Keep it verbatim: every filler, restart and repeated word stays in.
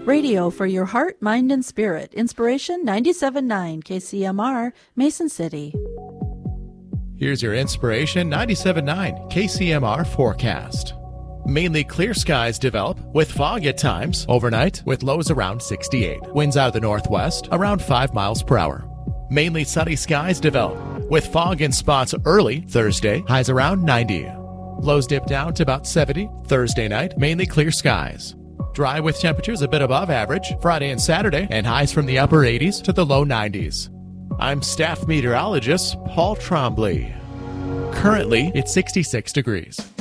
Radio for your heart, mind, and spirit. Inspiration ninety-seven point nine K C M R, Mason City. Here's your Inspiration ninety-seven point nine K C M R forecast. Mainly clear skies develop, with fog at times, overnight, with lows around sixty-eight. Winds out of the northwest, around five miles per hour. Mainly sunny skies develop, with fog in spots early Thursday, highs around ninety. Lows dip down to about seventy. Thursday night, mainly clear skies. Dry with temperatures a bit above average Friday and Saturday, and highs from the upper eighties to the low nineties. I'm staff meteorologist Paul Trombley. Currently, it's sixty-six degrees.